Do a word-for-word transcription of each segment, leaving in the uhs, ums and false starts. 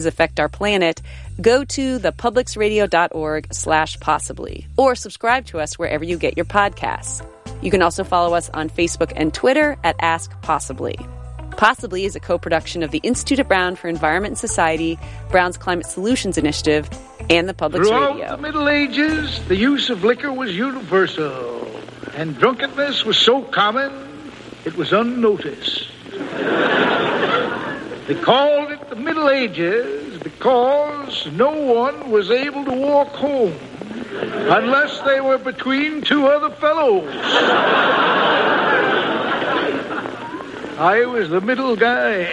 affect our planet, go to thepublicsradio.org slash possibly, or subscribe to us wherever you get your podcasts. You can also follow us on Facebook and Twitter at Ask Possibly. Possibly is a co-production of the Institute at Brown for Environment and Society, Brown's Climate Solutions Initiative, and the Public's Throughout Radio. the Middle Ages, the use of liquor was universal, and drunkenness was so common, it was unnoticed. They called it the Middle Ages because no one was able to walk home unless they were between two other fellows. I was the middle guy.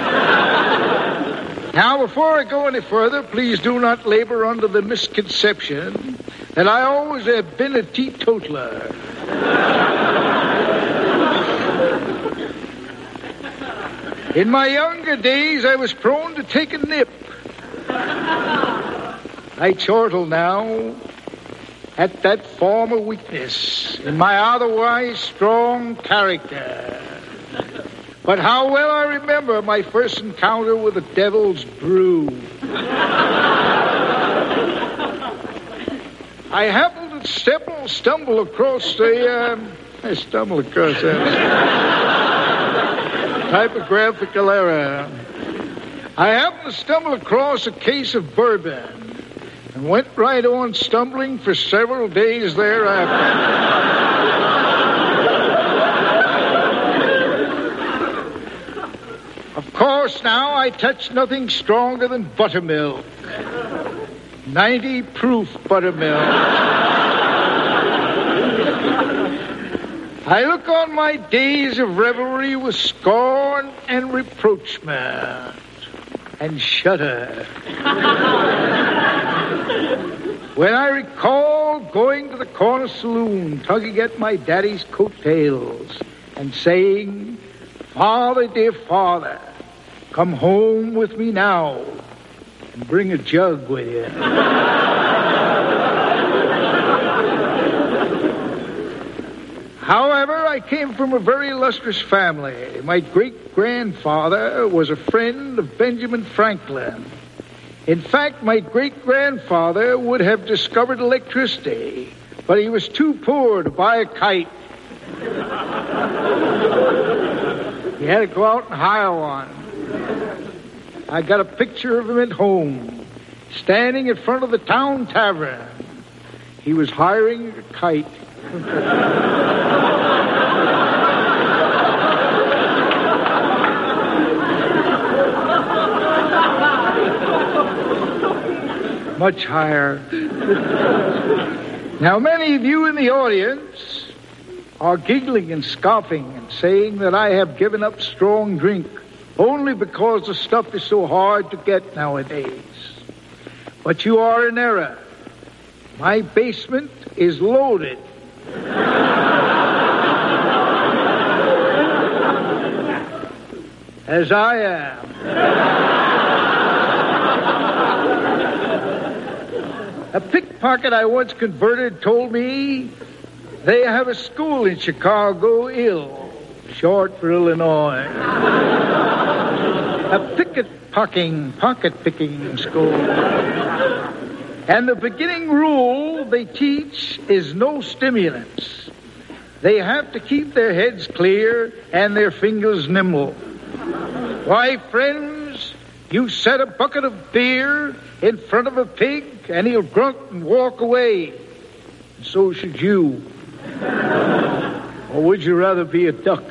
Now, before I go any further, please do not labor under the misconception that I always have been a teetotaler. In my younger days, I was prone to take a nip. I chortle now at that former weakness in my otherwise strong character. But how well I remember my first encounter with the devil's brew. I happened to stumble, stumble across the, um, I stumble across that typographical error. I happened to stumble across a case of bourbon and went right on stumbling for several days thereafter. Of course, now I touch nothing stronger than buttermilk. ninety proof buttermilk. I look on my days of revelry with scorn and reproachment and shudder when I recall going to the corner saloon, tugging at my daddy's coattails and saying, "Father, dear father, come home with me now and bring a jug with you." However, I came from a very illustrious family. My great-grandfather was a friend of Benjamin Franklin. In fact, my great-grandfather would have discovered electricity, but he was too poor to buy a kite. He had to go out and hire one. I got a picture of him at home, standing in front of the town tavern. He was hiring a kite. Much higher. Now, many of you in the audience are giggling and scoffing and saying that I have given up strong drink only because the stuff is so hard to get nowadays. But you are in error. My basement is loaded. As I am. A pickpocket I once converted told me they have a school in Chicago, ill, short for Illinois. A picket-pocking, pocket-picking school. And the beginning rule they teach is no stimulants. They have to keep their heads clear and their fingers nimble. Why, friends, you set a bucket of beer in front of a pig and he'll grunt and walk away. And so should you. Or would you rather be a duck?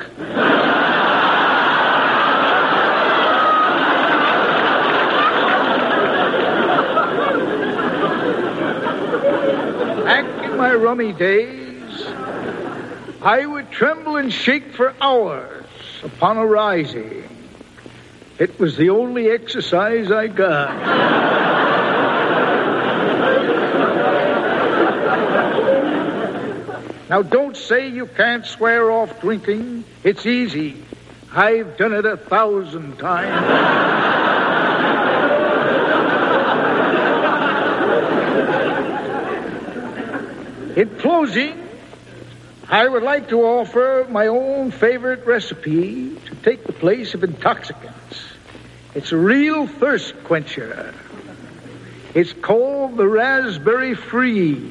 Back in my rummy days, I would tremble and shake for hours upon arising. It was the only exercise I got. Now, don't say you can't swear off drinking. It's easy. I've done it a thousand times. In closing, I would like to offer my own favorite recipe to take the place of intoxicants. It's a real thirst quencher. It's called the Raspberry Freeze,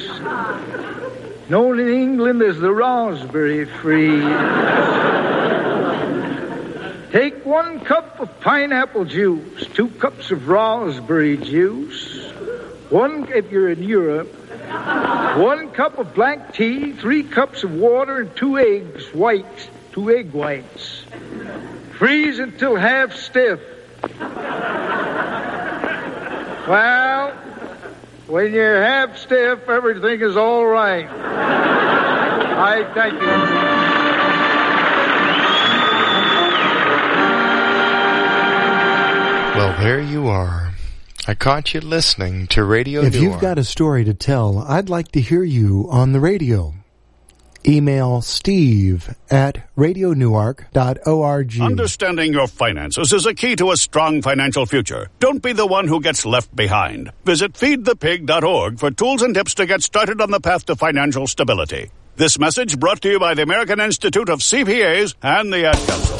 known in England as the Raspberry Freeze. Take one cup of pineapple juice, two cups of raspberry juice, one, if you're in Europe, one cup of black tea, three cups of water, and two eggs, whites, two egg whites. Freeze until half stiff. Well, when you're half stiff, everything is all right. I thank you. Well, there you are. I caught you listening to Radio If Newark. you've got a story to tell, I'd like to hear you on the radio. Email Steve at radio newark dot org. Understanding your finances is a key to a strong financial future. Don't be the one who gets left behind. Visit feed the pig dot org for tools and tips to get started on the path to financial stability. This message brought to you by the American Institute of C P As and the Ad Council.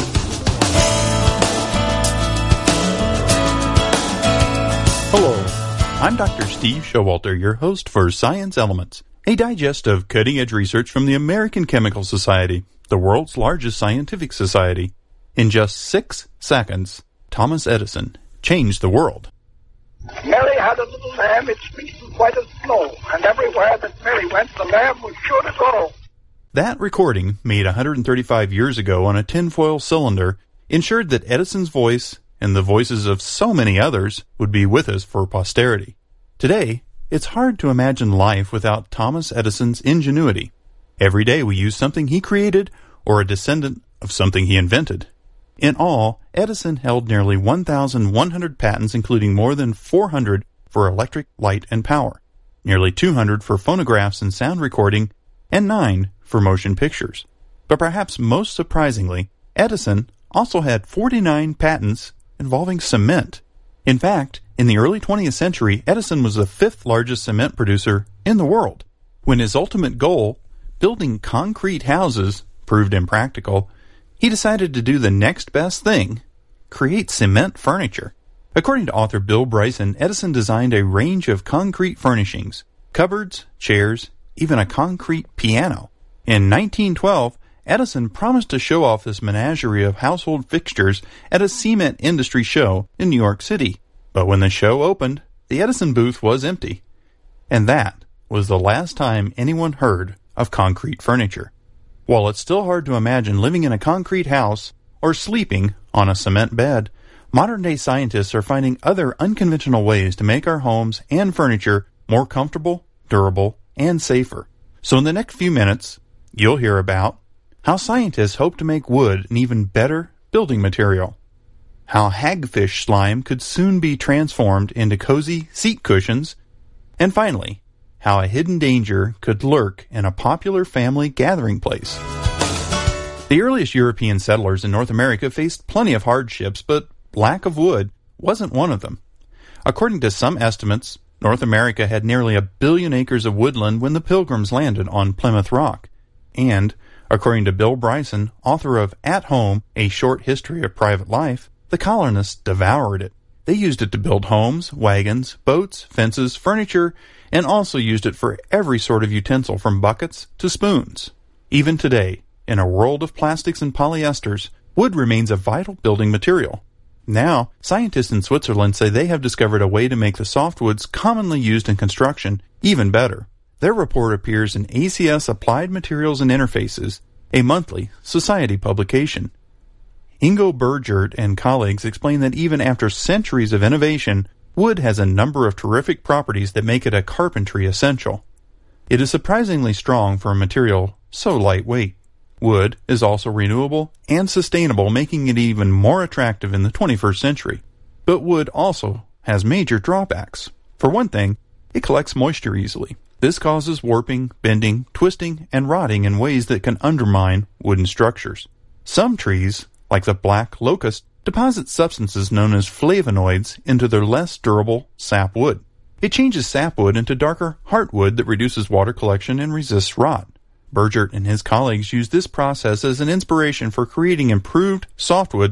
Hello, I'm Doctor Steve Showalter, your host for Science Elements, a digest of cutting-edge research from the American Chemical Society, the world's largest scientific society. In just six seconds, Thomas Edison changed the world. Mary had a little lamb, its feet was white as snow, and everywhere that Mary went, the lamb was sure to go. That recording, made one hundred thirty-five years ago on a tinfoil cylinder, ensured that Edison's voice and the voices of so many others would be with us for posterity. Today, it's hard to imagine life without Thomas Edison's ingenuity. Every day we use something he created or a descendant of something he invented. In all, Edison held nearly one thousand one hundred patents, including more than four hundred for electric, light, and power, nearly two hundred for phonographs and sound recording, and nine for motion pictures. But perhaps most surprisingly, Edison also had forty-nine patents involving cement. In fact, in the early twentieth century, Edison was the fifth largest cement producer in the world. When his ultimate goal, building concrete houses, proved impractical, he decided to do the next best thing, create cement furniture. According to author Bill Bryson, Edison designed a range of concrete furnishings, cupboards, chairs, even a concrete piano. In nineteen twelve, Edison promised to show off this menagerie of household fixtures at a cement industry show in New York City. But when the show opened, the Edison booth was empty. And that was the last time anyone heard of concrete furniture. While it's still hard to imagine living in a concrete house or sleeping on a cement bed, modern-day scientists are finding other unconventional ways to make our homes and furniture more comfortable, durable, and safer. So in the next few minutes, you'll hear about how scientists hope to make wood an even better building material, how hagfish slime could soon be transformed into cozy seat cushions, and finally, how a hidden danger could lurk in a popular family gathering place. The earliest European settlers in North America faced plenty of hardships, but lack of wood wasn't one of them. According to some estimates, North America had nearly a billion acres of woodland when the Pilgrims landed on Plymouth Rock. And, according to Bill Bryson, author of At Home, A Short History of Private Life, the colonists devoured it. They used it to build homes, wagons, boats, fences, furniture, and also used it for every sort of utensil from buckets to spoons. Even today, in a world of plastics and polyesters, wood remains a vital building material. Now, scientists in Switzerland say they have discovered a way to make the softwoods commonly used in construction even better. Their report appears in A C S Applied Materials and Interfaces, a monthly society publication. Ingo Bergert and colleagues explain that even after centuries of innovation, wood has a number of terrific properties that make it a carpentry essential. It is surprisingly strong for a material so lightweight. Wood is also renewable and sustainable, making it even more attractive in the twenty-first century. But wood also has major drawbacks. For one thing, it collects moisture easily. This causes warping, bending, twisting, and rotting in ways that can undermine wooden structures. Some trees, like the black locust, deposit substances known as flavonoids into their less durable sapwood. It changes sapwood into darker heartwood that reduces water collection and resists rot. Bergert and his colleagues use this process as an inspiration for creating improved softwood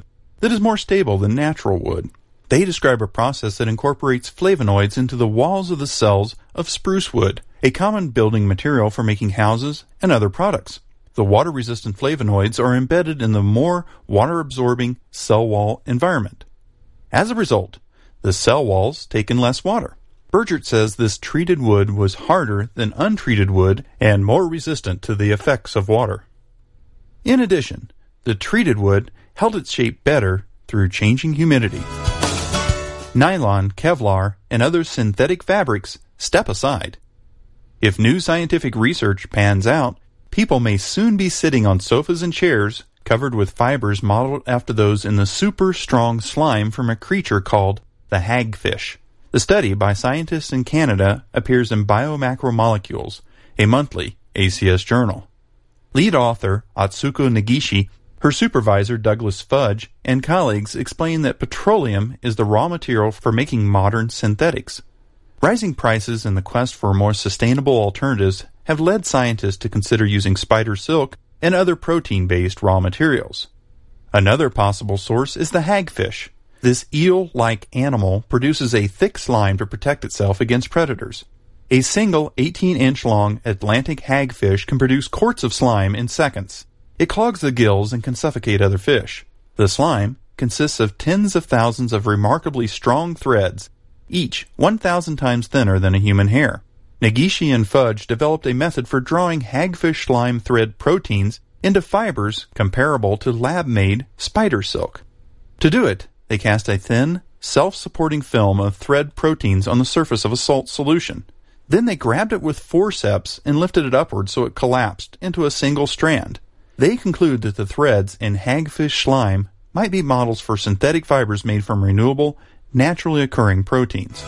that is more stable than natural wood. They describe a process that incorporates flavonoids into the walls of the cells of spruce wood, a common building material for making houses and other products. The water-resistant flavonoids are embedded in the more water-absorbing cell wall environment. As a result, the cell walls take in less water. Burgert says this treated wood was harder than untreated wood and more resistant to the effects of water. In addition, the treated wood held its shape better through changing humidity. Nylon, Kevlar, and other synthetic fabrics step aside. If new scientific research pans out, people may soon be sitting on sofas and chairs covered with fibers modeled after those in the super strong slime from a creature called the hagfish. The study by scientists in Canada appears in Biomacromolecules, a monthly A C S journal. Lead author Atsuko Negishi, her supervisor Douglas Fudge, and colleagues explain that petroleum is the raw material for making modern synthetics. Rising prices and the quest for more sustainable alternatives have led scientists to consider using spider silk and other protein-based raw materials. Another possible source is the hagfish. This eel-like animal produces a thick slime to protect itself against predators. A single eighteen-inch long Atlantic hagfish can produce quarts of slime in seconds. It clogs the gills and can suffocate other fish. The slime consists of tens of thousands of remarkably strong threads, each one thousand times thinner than a human hair. Negishi and Fudge developed a method for drawing hagfish slime thread proteins into fibers comparable to lab-made spider silk. To do it, they cast a thin, self-supporting film of thread proteins on the surface of a salt solution. Then they grabbed it with forceps and lifted it upward so it collapsed into a single strand. They conclude that the threads in hagfish slime might be models for synthetic fibers made from renewable, naturally occurring proteins.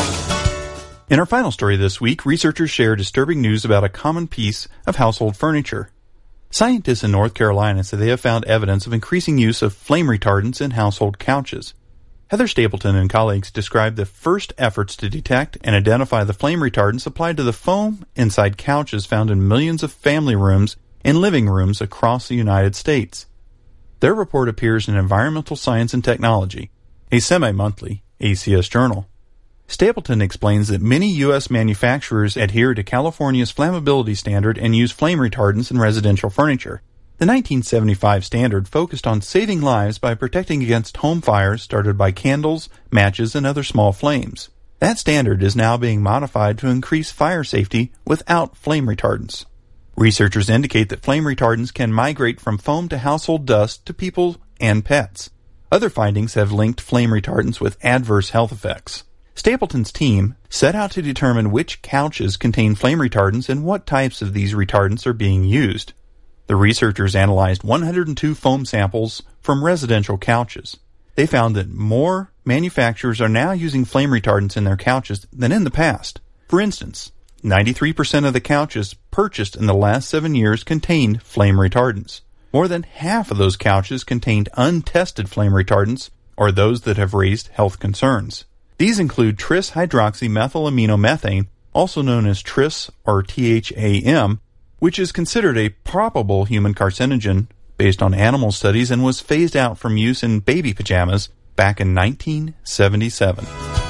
In our final story this week, researchers share disturbing news about a common piece of household furniture. Scientists in North Carolina say they have found evidence of increasing use of flame retardants in household couches. Heather Stapleton and colleagues described the first efforts to detect and identify the flame retardants applied to the foam inside couches found in millions of family rooms and living rooms across the United States. Their report appears in Environmental Science and Technology, a semi-monthly A C S journal. Stapleton explains that many U S manufacturers adhere to California's flammability standard and use flame retardants in residential furniture. The nineteen seventy-five standard focused on saving lives by protecting against home fires started by candles, matches, and other small flames. That standard is now being modified to increase fire safety without flame retardants. Researchers indicate that flame retardants can migrate from foam to household dust to people and pets. Other findings have linked flame retardants with adverse health effects. Stapleton's team set out to determine which couches contain flame retardants and what types of these retardants are being used. The researchers analyzed one hundred two foam samples from residential couches. They found that more manufacturers are now using flame retardants in their couches than in the past. For instance, ninety-three percent of the couches purchased in the last seven years contained flame retardants. More than half of those couches contained untested flame retardants, or those that have raised health concerns. These include tris-hydroxymethylamino-methane, also known as tris or T H A M, which is considered a probable human carcinogen based on animal studies and was phased out from use in baby pajamas back in nineteen seventy-seven.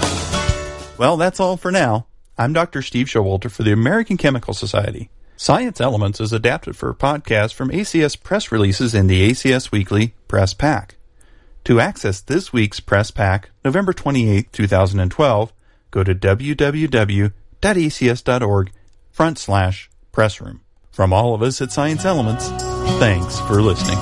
Well, that's all for now. I'm Doctor Steve Showalter for the American Chemical Society. Science Elements is adapted for a podcast from A C S press releases in the A C S Weekly Press Pack. To access this week's Press Pack, November twenty-eighth, twenty twelve, go to w w w dot a c s dot org front slash pressroom. From all of us at Science Elements, thanks for listening.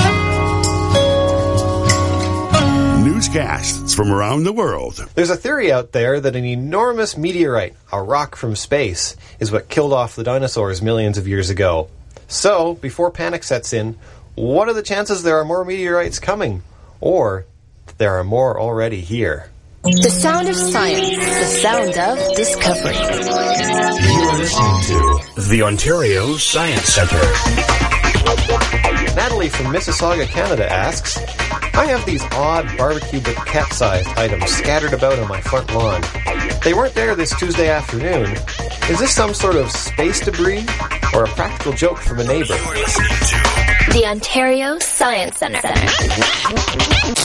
Newscasts from around the world. There's a theory out there that an enormous meteorite, a rock from space, is what killed off the dinosaurs millions of years ago. So, before panic sets in, what are the chances there are more meteorites coming? Or there are more already here? The sound of science, the sound of discovery. You're listening to the Ontario Science Centre. Natalie from Mississauga, Canada asks, I have these odd barbecue but cat-sized items scattered about on my front lawn. They weren't there this Tuesday afternoon. Is this some sort of space debris or a practical joke from a neighbor? The Ontario Science Centre.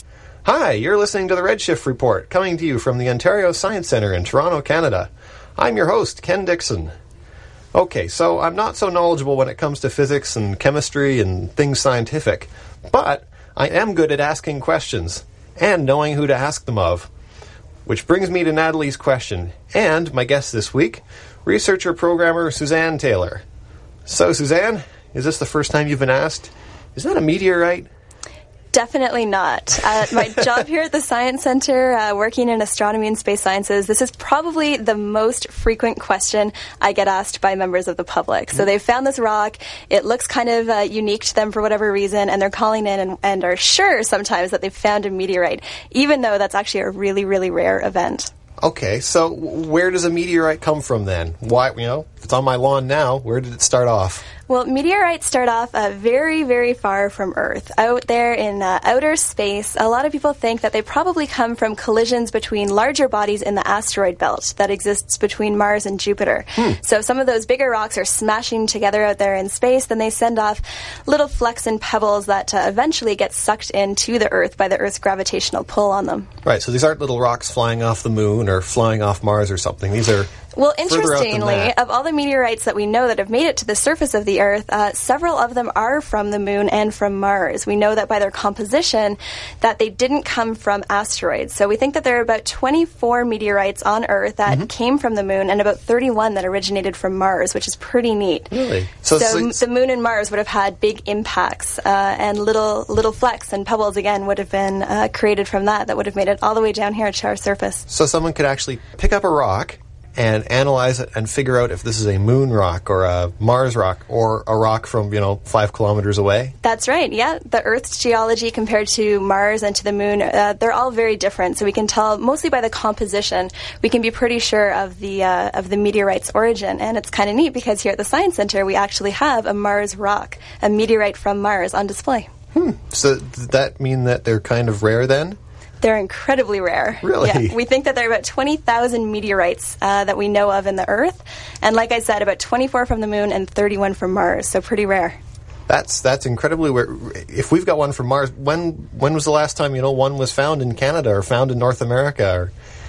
Hi, you're listening to the Redshift Report, coming to you from the Ontario Science Centre in Toronto, Canada. I'm your host, Ken Dixon. Okay, so I'm not so knowledgeable when it comes to physics and chemistry and things scientific, but I am good at asking questions and knowing who to ask them of. Which brings me to Natalie's question, and my guest this week, researcher-programmer Suzanne Taylor. So, Suzanne, is this the first time you've been asked, is that a meteorite? Definitely not. Uh, my job here at the Science Center, uh, working in astronomy and space sciences, this is probably the most frequent question I get asked by members of the public. So they've found this rock, it looks kind of uh, unique to them for whatever reason, and they're calling in and, and are sure sometimes that they've found a meteorite, even though that's actually a really, really rare event. Okay, so where does a meteorite come from then? Why, you know, if it's on my lawn now, where did it start off? Well, meteorites start off uh, very, very far from Earth. Out there in uh, outer space, a lot of people think that they probably come from collisions between larger bodies in the asteroid belt that exists between Mars and Jupiter. Hmm. So some of those bigger rocks are smashing together out there in space, then they send off little flecks and pebbles that uh, eventually get sucked into the Earth by the Earth's gravitational pull on them. Right, so these aren't little rocks flying off the moon or flying off Mars or something. These are... Well, interestingly, of all the meteorites that we know that have made it to the surface of the Earth, uh, several of them are from the Moon and from Mars. We know that by their composition that they didn't come from asteroids. So we think that there are about twenty-four meteorites on Earth that mm-hmm. came from the Moon and about thirty-one that originated from Mars, which is pretty neat. Really? So, so the Moon and Mars would have had big impacts, uh, and little little flecks and pebbles, again, would have been uh, created from that, that would have made it all the way down here to our surface. So someone could actually pick up a rock and analyze it and figure out if this is a moon rock or a Mars rock or a rock from, you know, five kilometers away? That's right, yeah. The Earth's geology compared to Mars and to the moon, uh, they're all very different. So we can tell, mostly by the composition, we can be pretty sure of the uh, of the meteorite's origin. And it's kind of neat because here at the Science Center, we actually have a Mars rock, a meteorite from Mars, on display. Hmm. So does that mean that they're kind of rare then? They're incredibly rare. Really? Yeah. We think that there are about twenty thousand meteorites uh, that we know of in the Earth. And like I said, about twenty-four from the Moon and thirty-one from Mars, so pretty rare. That's that's incredibly rare. If we've got one from Mars, when when was the last time, you know, one was found in Canada or found in North America? Or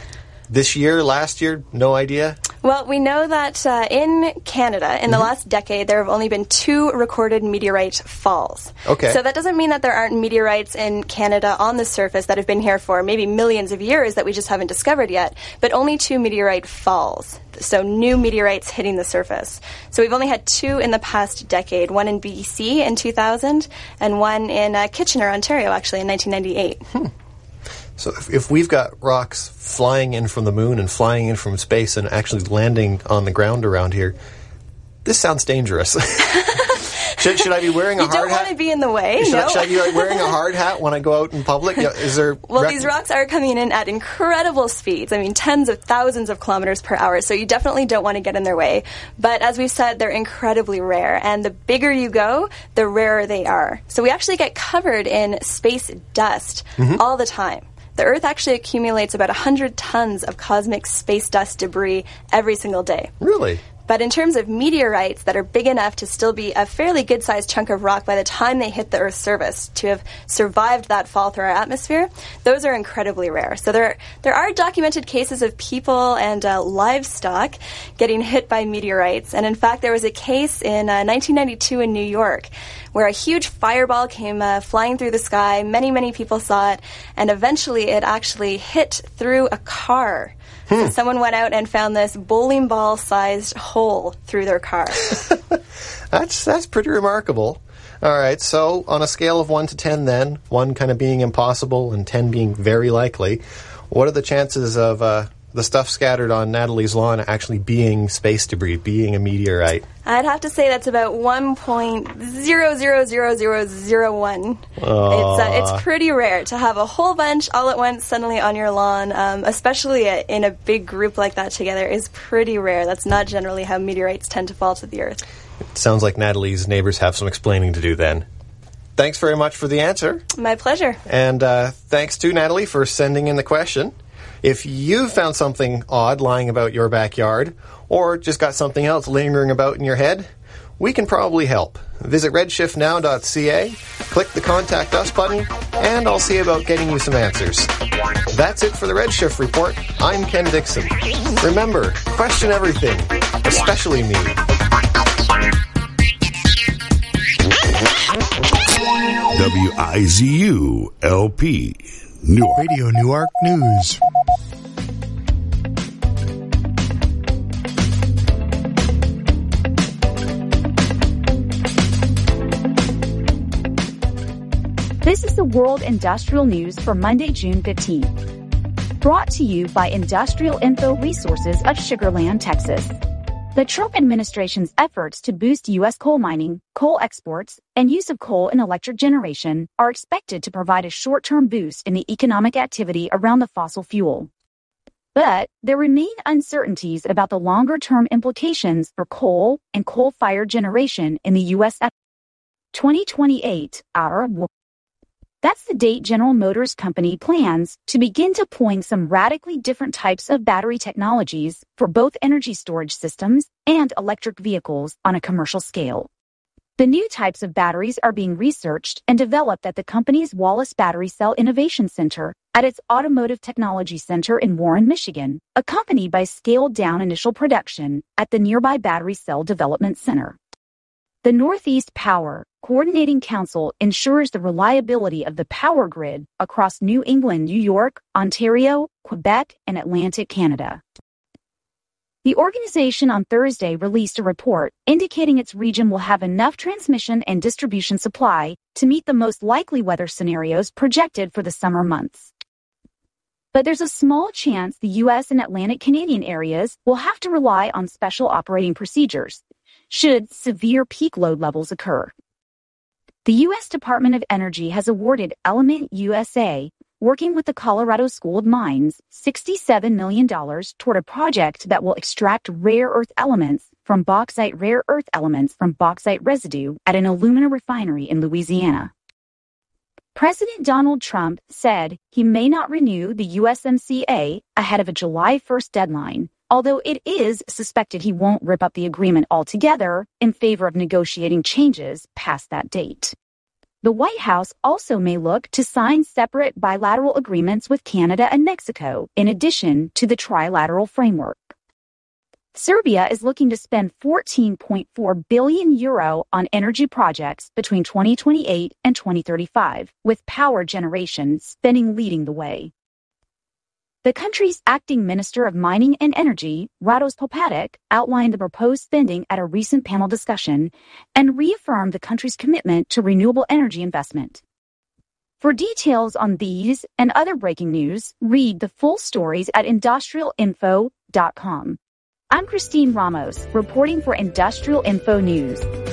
this year, last year? No idea? Well, we know that uh, in Canada, in mm-hmm. the last decade, there have only been two recorded meteorite falls. Okay. So that doesn't mean that there aren't meteorites in Canada on the surface that have been here for maybe millions of years that we just haven't discovered yet, but only two meteorite falls. So new meteorites hitting the surface. So we've only had two in the past decade, one in B C in two thousand and one in uh, Kitchener, Ontario, actually, in nineteen ninety-eight. Hmm. So if, if we've got rocks flying in from the moon and flying in from space and actually landing on the ground around here, this sounds dangerous. should, should I be wearing a you hard hat? You don't want to be in the way, should, no. I, should I be like wearing a hard hat when I go out in public? Is there well, rec- these rocks are coming in at incredible speeds. I mean, tens of thousands of kilometers per hour, so you definitely don't want to get in their way. But as we've said, they're incredibly rare, and the bigger you go, the rarer they are. So we actually get covered in space dust mm-hmm. all the time. The Earth actually accumulates about one hundred tons of cosmic space dust debris every single day. Really? But in terms of meteorites that are big enough to still be a fairly good-sized chunk of rock by the time they hit the Earth's surface, to have survived that fall through our atmosphere, those are incredibly rare. So there, there are documented cases of people and uh, livestock getting hit by meteorites. And in fact, there was a case in uh, nineteen ninety-two in New York where a huge fireball came uh, flying through the sky. Many, many people saw it, and eventually it actually hit through a car. Hmm. So someone went out and found this bowling ball-sized hole through their car. that's that's pretty remarkable. All right, so on a scale of one to ten then, one kind of being impossible and ten being very likely, what are the chances of uh, the stuff scattered on Natalie's lawn actually being space debris, being a meteorite? I'd have to say that's about one point zero zero zero zero zero one. Oh. It's uh, it's pretty rare to have a whole bunch all at once suddenly on your lawn, um, especially a, in a big group like that together, is pretty rare. That's not generally how meteorites tend to fall to the Earth. It sounds like Natalie's neighbors have some explaining to do then. Thanks very much for the answer. My pleasure. And uh, thanks to Natalie for sending in the question. If you found something odd lying about your backyard, or just got something else lingering about in your head, we can probably help. Visit redshift now dot c a, Click the Contact Us button, and I'll see about getting you some answers. That's it for the Redshift Report. I'm Ken Dixon. Remember, question everything, especially me. W I Z U L P, Newark. Radio Newark News. This is the World Industrial News for Monday, June fifteenth. Brought to you by Industrial Info Resources of Sugar Land, Texas. The Trump administration's efforts to boost U S coal mining, coal exports, and use of coal in electric generation are expected to provide a short-term boost in the economic activity around the fossil fuel. But there remain uncertainties about the longer-term implications for coal and coal-fired generation in the U S twenty twenty-eight, our That's the date General Motors Company plans to begin deploying some radically different types of battery technologies for both energy storage systems and electric vehicles on a commercial scale. The new types of batteries are being researched and developed at the company's Wallace Battery Cell Innovation Center at its Automotive Technology Center in Warren, Michigan, accompanied by scaled-down initial production at the nearby Battery Cell Development Center. The Northeast Power Coordinating Council ensures the reliability of the power grid across New England, New York, Ontario, Quebec, and Atlantic Canada. The organization on Thursday released a report indicating its region will have enough transmission and distribution supply to meet the most likely weather scenarios projected for the summer months. But there's a small chance the U S and Atlantic Canadian areas will have to rely on special operating procedures should severe peak load levels occur. The U S Department of Energy has awarded Element U S A, working with the Colorado School of Mines, sixty-seven million dollars toward a project that will extract rare earth elements from bauxite rare earth elements from bauxite residue at an alumina refinery in Louisiana. President Donald Trump said he may not renew the U S M C A ahead of a July first deadline, although it is suspected he won't rip up the agreement altogether in favor of negotiating changes past that date. The White House also may look to sign separate bilateral agreements with Canada and Mexico, in addition to the trilateral framework. Serbia is looking to spend fourteen point four billion euro on energy projects between twenty twenty-eight and twenty thirty-five, with power generation spending leading the way. The country's acting Minister of Mining and Energy, Rados Popatic, outlined the proposed spending at a recent panel discussion and reaffirmed the country's commitment to renewable energy investment. For details on these and other breaking news, read the full stories at industrial info dot com. I'm Christine Ramos, reporting for Industrial Info News.